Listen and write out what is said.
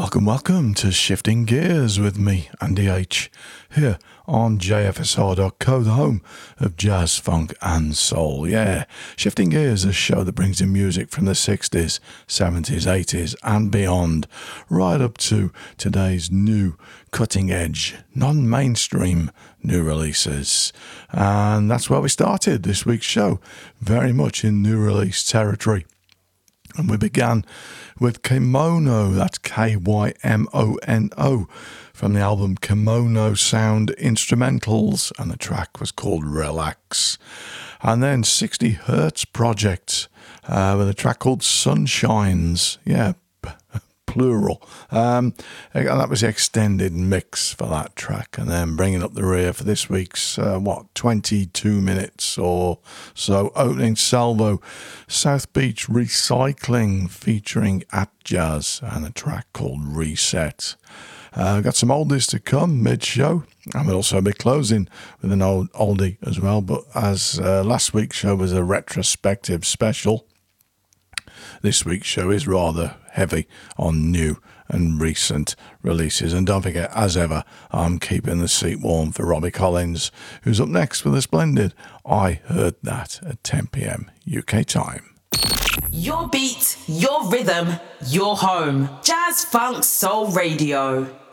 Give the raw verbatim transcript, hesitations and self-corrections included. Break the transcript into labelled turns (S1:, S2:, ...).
S1: Welcome, welcome to Shifting Gears with me, Andy H, here on J F S R dot co, the home of jazz, funk and soul. Yeah, Shifting Gears is a show that brings in music from the sixties, seventies, eighties and beyond, right up to today's new cutting edge, non-mainstream new releases. And that's where we started this week's show, very much in new release territory. And we began with Kimono, that's K Y M O N O, from the album Kimono Sound Instrumentals, and the track was called Relax. And then sixty Hertz Project, uh, with a track called Sunshines, yeah, plural. Um, and that was the extended mix for that track. And then bringing up the rear for this week's, uh, what, twenty-two minutes or so, opening salvo, South Beach Recycling featuring Atjazz and a track called Reset. Uh, got some oldies to come mid-show, and we'll also be closing with an old oldie as well. But as uh, last week's show was a retrospective special, this week's show is rather heavy on new and recent releases. And don't forget, as ever, I'm keeping the seat warm for Robbie Collins, who's up next with a splendid I Heard That at ten p.m. U K time.
S2: Your beat, your rhythm, your home. Jazz, funk, soul radio.